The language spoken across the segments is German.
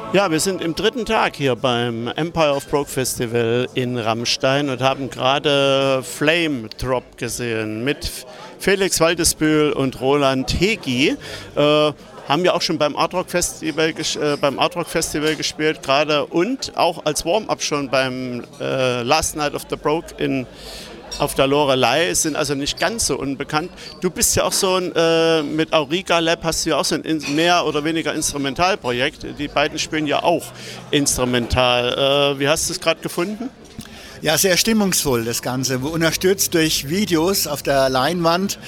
Ja, wir sind im dritten Tag hier beim Empire of Broke Festival in Rammstein und haben gerade Flame Drop gesehen mit Felix Waldesbühl und Roland Hegi. Haben ja auch schon beim Art Rock Festival gespielt gerade und auch als Warm-up schon beim Last Night of the Broke auf der Loreley, sind also nicht ganz so unbekannt. Du bist ja auch so mit Auriga Lab hast du ja auch so ein mehr oder weniger Instrumentalprojekt. Die beiden spielen ja auch instrumental. Wie hast du es gerade gefunden? Ja, sehr stimmungsvoll das Ganze, unterstützt durch Videos auf der Leinwand.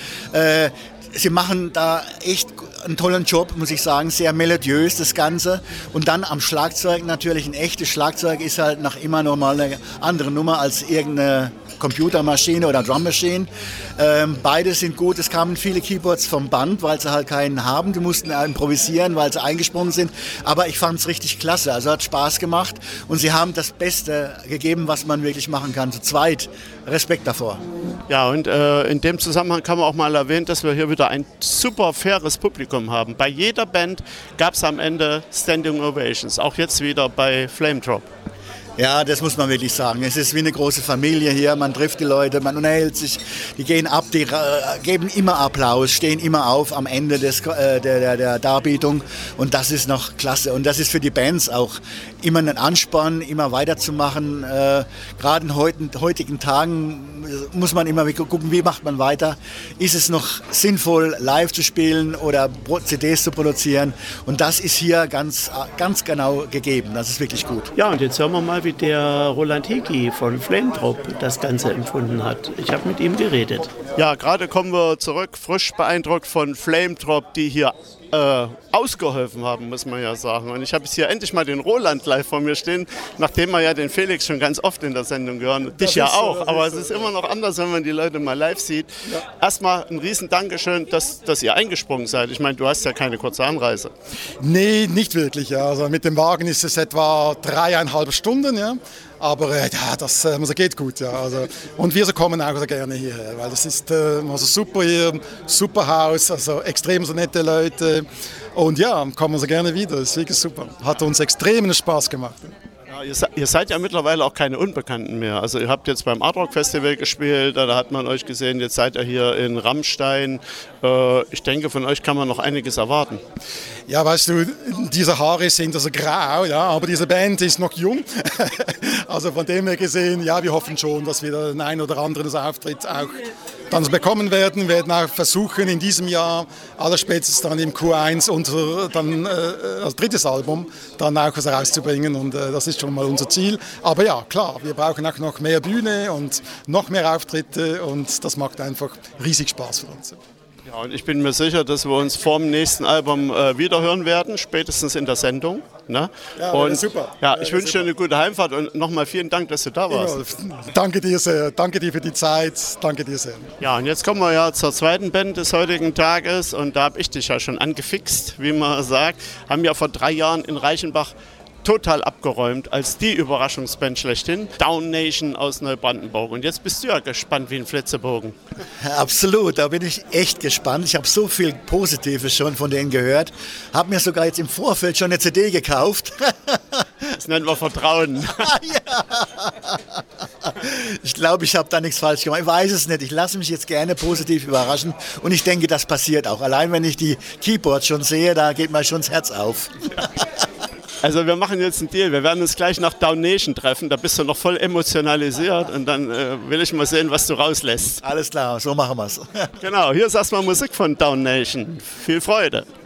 Sie machen da echt einen tollen Job, muss ich sagen, sehr melodiös das Ganze. Und dann am Schlagzeug natürlich, ein echtes Schlagzeug ist halt noch immer noch mal eine andere Nummer als irgendeine Computermaschine oder Drummaschine. Beide sind gut. Es kamen viele Keyboards vom Band, weil sie halt keinen haben. Die mussten improvisieren, weil sie eingesprungen sind. Aber ich fand es richtig klasse. Also hat Spaß gemacht. Und sie haben das Beste gegeben, was man wirklich machen kann. Zu zweit. Respekt davor. Ja, und in dem Zusammenhang kann man auch mal erwähnen, dass wir hier wieder ein super faires Publikum haben. Bei jeder Band gab es am Ende Standing Ovations. Auch jetzt wieder bei Flame Drop. Ja, das muss man wirklich sagen. Es ist wie eine große Familie hier. Man trifft die Leute, man unterhält sich, die gehen ab, die geben immer Applaus, stehen immer auf am Ende der Darbietung. Und das ist noch klasse. Und das ist für die Bands auch immer ein Ansporn, immer weiterzumachen. Gerade in heutigen Tagen muss man immer gucken, wie macht man weiter. Ist es noch sinnvoll, live zu spielen oder CDs zu produzieren? Und das ist hier ganz genau gegeben. Das ist wirklich gut. Ja, und jetzt hören wir mal, wie der Roland Hegi von Flame Drop das Ganze empfunden hat. Ich habe mit ihm geredet. Ja, gerade kommen wir zurück, frisch beeindruckt von Flame Drop, die hier ausgeholfen haben, muss man ja sagen. Und ich habe jetzt hier endlich mal den Roland live vor mir stehen, nachdem wir ja den Felix schon ganz oft in der Sendung hören. Dich ja auch, aber es ist immer noch anders, wenn man die Leute mal live sieht. Ja. Erstmal ein riesen Dankeschön, dass ihr eingesprungen seid. Ich meine, du hast ja keine kurze Anreise. Nee, nicht wirklich. Ja. Also mit dem Wagen ist es etwa 3,5 Stunden. Ja. Aber ja, das geht gut. Ja. Also, und wir kommen auch gerne hierher, weil das ist also super hier, super Haus, also extrem so nette Leute. Und ja, kommen wir so gerne wieder. Das ist wirklich super. Hat uns extremen Spaß gemacht. Ja, ihr seid ja mittlerweile auch keine Unbekannten mehr. Also ihr habt jetzt beim Art Rock Festival gespielt, da hat man euch gesehen, jetzt seid ihr hier in Rammstein. Ich denke, von euch kann man noch einiges erwarten. Ja, weißt du, diese Haare sind also grau, ja, aber diese Band ist noch jung. Also von dem her gesehen, ja, wir hoffen schon, dass wir den einen oder anderen Auftritt auch dann bekommen werden. Wir werden auch versuchen, in diesem Jahr, allerspätestens dann im Q1, unser dann, als drittes Album dann auch was rauszubringen. Und das ist schon mal unser Ziel. Aber ja, klar, wir brauchen auch noch mehr Bühne und noch mehr Auftritte und das macht einfach riesig Spaß für uns. Ja, und ich bin mir sicher, dass wir uns vor dem nächsten Album wiederhören werden, spätestens in der Sendung. Ne? Ja, und, super. Ja, ich wünsche dir eine gute Heimfahrt und nochmal vielen Dank, dass du da warst. Ja, danke dir sehr, danke dir für die Zeit, danke dir sehr. Ja, und jetzt kommen wir ja zur zweiten Band des heutigen Tages und da habe ich dich ja schon angefixt, wie man sagt. Haben ja vor 3 Jahren in Reichenbach total abgeräumt als die Überraschungsband schlechthin. Down Nation aus Neubrandenburg. Und jetzt bist du ja gespannt wie ein Flitzebogen. Absolut, da bin ich echt gespannt. Ich habe so viel Positives schon von denen gehört. Habe mir sogar jetzt im Vorfeld schon eine CD gekauft. Das nennen wir Vertrauen. Ja. Ich glaube, ich habe da nichts falsch gemacht. Ich weiß es nicht. Ich lasse mich jetzt gerne positiv überraschen. Und ich denke, das passiert auch. Allein wenn ich die Keyboards schon sehe, da geht mir schon das Herz auf. Ja. Also wir machen jetzt einen Deal. Wir werden uns gleich nach Down Nation treffen. Da bist du noch voll emotionalisiert und dann will ich mal sehen, was du rauslässt. Alles klar, so machen wir es. Genau, hier ist erstmal Musik von Down Nation. Viel Freude.